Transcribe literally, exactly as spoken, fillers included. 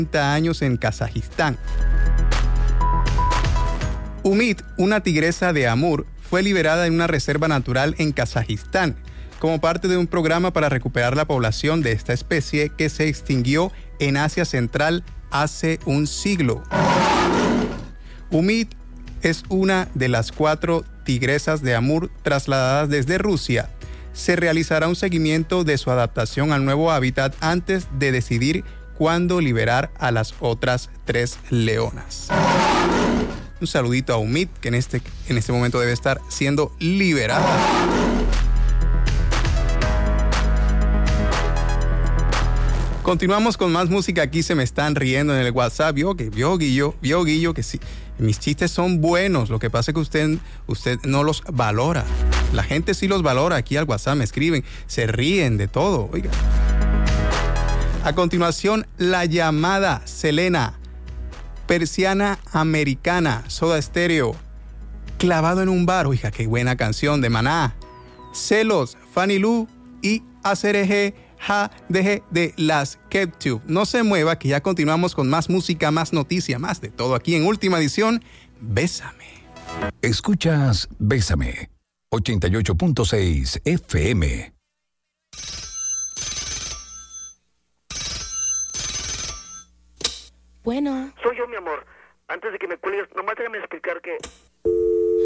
treinta años en Kazajistán. Umid, una tigresa de Amur, fue liberada en una reserva natural en Kazajistán, como parte de un programa para recuperar la población de esta especie que se extinguió en Asia Central hace un siglo. Umid es una de las cuatro tigresas de Amur trasladadas desde Rusia. Se realizará un seguimiento de su adaptación al nuevo hábitat antes de decidir cuándo liberar a las otras tres leonas. Un saludito a Umid, que en este, en este momento debe estar siendo liberada. Continuamos con más música. Aquí se me están riendo en el WhatsApp. Vio que vio Guillo, vio Guillo que sí, mis chistes son buenos. Lo que pasa es que usted, usted no los valora. La gente sí los valora. Aquí al WhatsApp me escriben, se ríen de todo. Oiga. A continuación, La Llamada, Selena. Persiana Americana, Soda Stereo. Clavado en un bar. Oiga, qué buena canción de Maná. Celos, Fanny Lu y Acereje Ja Deje de las Keptube. No se mueva, que ya continuamos con más música, más noticia, más de todo aquí en Última Edición. Bésame. Escuchas Bésame, ochenta y ocho punto seis F M. Bueno. Soy yo, mi amor. Antes de que me cuelgues, nomás déjame explicar que